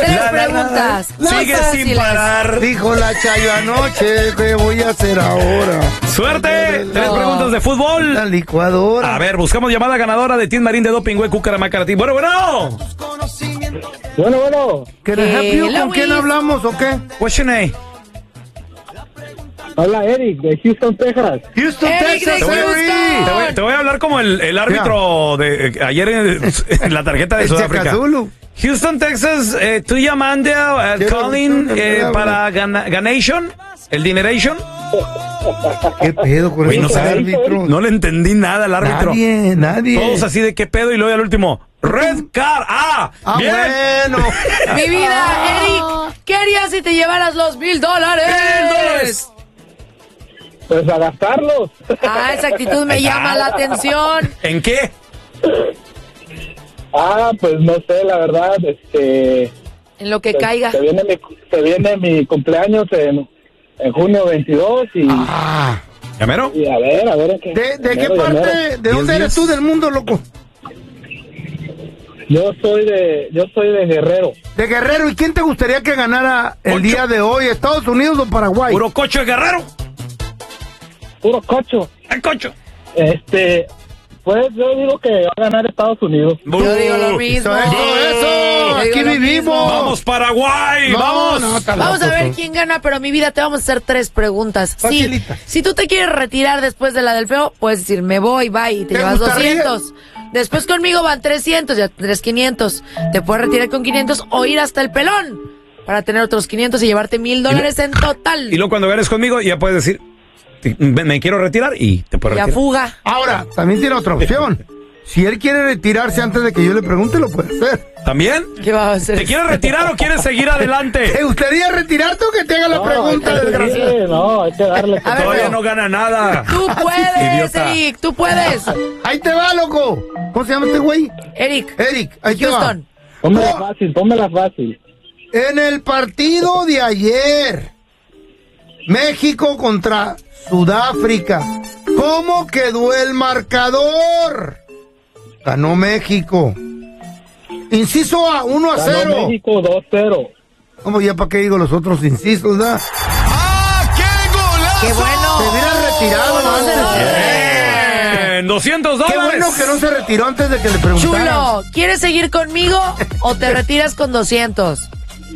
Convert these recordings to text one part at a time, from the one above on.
Tres preguntas. Sigue sin parar. Dijo la Chayo anoche, ¿qué voy a hacer ahora? ¡Suerte! Tres preguntas de fútbol. La licuadora. A ver, buscamos llamada ganadora de Team Marín de Doping, güey, Cucaramacaratí. Bueno. Bueno. ¿Can I help you? ¿Con quién hablamos o qué? What's your name? Habla Eric de Houston, Texas. Houston, Eric Texas. de Houston. Te voy a hablar como el árbitro de ayer en la tarjeta de Sudáfrica. Chacazulu. Houston, Texas, tú llamando calling para Ganation, el Dineration. ¿Qué pedo con Güey, eso, no sé, árbitro? no le entendí nada al árbitro. Nadie. Todos así de qué pedo y luego al último, Red Card. Bien. Bueno. Mi vida, Eric, ¿qué harías si te llevaras los $1,000? $1,000. Pues a gastarlos. Esa actitud me llama la atención. ¿En qué? Pues no sé, la verdad, En lo que caiga. Se viene mi cumpleaños en junio 22 y, ¿Llamero? y a ver ¿en qué? ¿De qué parte? ¿De dónde eres tú del mundo, loco? Yo soy de Guerrero. De Guerrero. ¿Y quién te gustaría que ganara el Ocho. día de hoy? ¿Estados Unidos o Paraguay? Puro cocho de Guerrero. Puro cocho. El cocho. Pues yo digo que va a ganar Estados Unidos. Yo digo lo mismo. Eso. Yo Aquí digo lo vivimos. mismo. Vamos, Paraguay. No, vamos. no, está Vamos loco a ver tú. quién gana, pero mi vida, te vamos a hacer tres preguntas. Facilita. Si tú te quieres retirar después de la del feo, puedes decir, me voy, bye, y te ¿Te llevas gustaría? 200. Después conmigo van 300, ya tendrás 500. Te puedes retirar con 500 o ir hasta el pelón para tener otros 500 y llevarte $1,000 en total. Y luego cuando ganes conmigo ya puedes decir, me quiero retirar y te puedes Ya retirar. fuga. Ahora, también tiene otra opción. Si él quiere retirarse antes de que yo le pregunte, lo puede hacer. ¿También? ¿Qué va a hacer? ¿Te quieres retirar o quieres seguir adelante? ¿Te gustaría retirarte o que te haga la pregunta, desgraciado? No, hay que darle. A ver, Todavía no. no gana nada. Tú puedes, Idiota. Eric, tú puedes. Ahí te va, loco. ¿Cómo se llama este güey? Eric, Eric, ahí Houston. Pónmela fácil. te va. En el partido de ayer, México contra Sudáfrica, ¿cómo quedó el marcador? Ganó México. Inciso A, 1-0. Ganó México 2-0. ¿Cómo ya para qué digo los otros incisos, da? ¡Qué bueno! Se hubiera retirado antes. Bien, $200. Qué bueno que no se retiró antes de que le preguntaran. Chulo, ¿quieres seguir conmigo o te retiras con 200?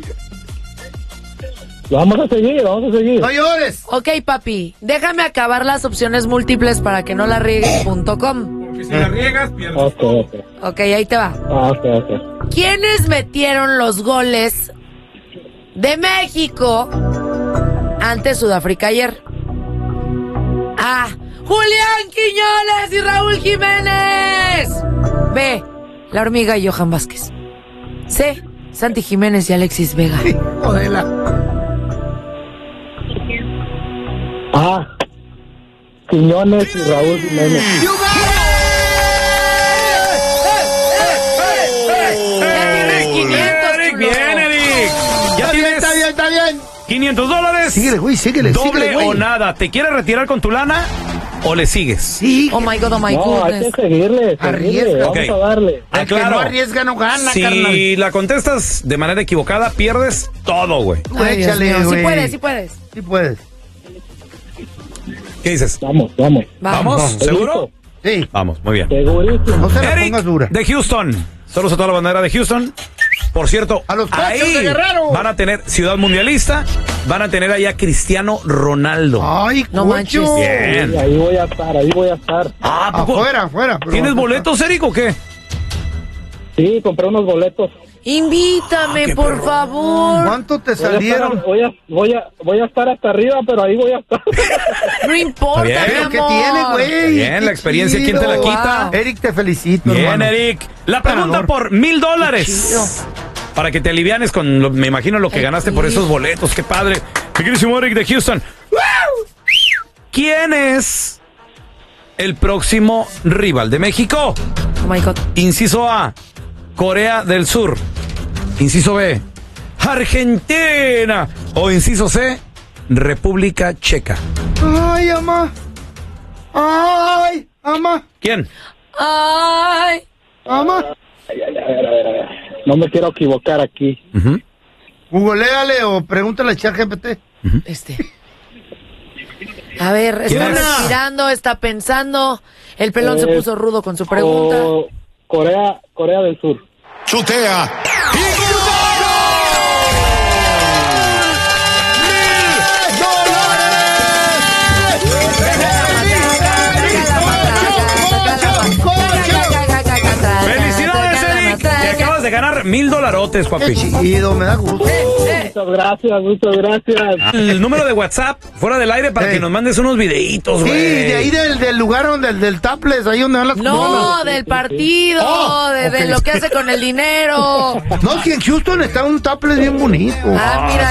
Vamos a seguir. No llores. Ok, papi, déjame acabar las opciones múltiples para que no la riegues.com. Porque si la riegas, pierdes. Ok. Ok, ahí te va. Ok. ¿Quiénes metieron los goles de México ante Sudáfrica ayer? A. Julián Quiñones y Raúl Jiménez. B. La Hormiga y Johan Vázquez. C. Santi Jiménez y Alexis Vega. Jodela. Quiñones y Raúl Jiménez. Ya tienes 500, Eric, chulo. bien, Eric. Ya Está bien, tienes está bien. $500. Síguele, güey, síguele, Doble güey. o nada. ¿Te quieres retirar con tu lana o le sigues? Sí. Oh my God, oh my No, hay goodness. que seguirle. Arriesga. Vamos Ok. a darle. El que no arriesga no gana, Si carnal. la contestas de manera equivocada, pierdes todo, güey. Ay, Dios Échale, mío. Sí güey. puedes, sí puedes. Sí puedes. ¿Qué dices? Vamos. ¿Vamos? ¿Seguro? Sí. Vamos, muy bien. Segurísimo. No se la Eric pongas dura. de Houston. Saludos a toda la bandera de Houston. Por cierto, A los Cochos ahí de Guerrero. van a tener Ciudad Mundialista. Van a tener allá a Cristiano Ronaldo. Ay, No cocho. manches. Bien. Sí, ahí voy a estar. ¿A poco? Afuera. pero ¿Tienes vas a boletos, Eric, o qué? Sí, compré unos boletos. Invítame, qué por perro. estar. favor. ¿Cuánto te Voy a salieron? estar- voy a estar hasta arriba, pero ahí voy a estar. No importa, Está bien. mi ¿Qué amor. tiene, güey? Bien, la Qué experiencia, ¿quién te la chido. quita? Wow. Eric, te felicito, Bien, hermano. Eric. La pregunta Ganador. por $1,000. Para que te alivianes con, me imagino, lo que Ay, ganaste por sí. esos boletos. ¡Qué padre! Mi queridísimo Eric de Houston. ¿Quién es el próximo rival de México? Oh my God. Inciso A, Corea del Sur. Inciso B, Argentina. O inciso C, República Checa. Ay, ama. Ay, ama. ¿Quién? Ay. Ama. A ver. No me quiero equivocar aquí. Ujú. Googleale o pregúntale a ChatGPT. A ver, está respirando, está pensando. El pelón se puso rudo con su pregunta. Corea del Sur. Chutea. ¡Felicidades, Eric! Te acabas de ganar $1,000, papi. Qué chido, me da gusto. Muchas gracias. El número de WhatsApp, fuera del aire, para que nos mandes unos videitos, Sí, güey. de ahí del lugar del Taples, ahí donde van las No, bolas. del partido, de lo que hace con el dinero. No, si en Houston está un Taples bien bonito. Ah, mira.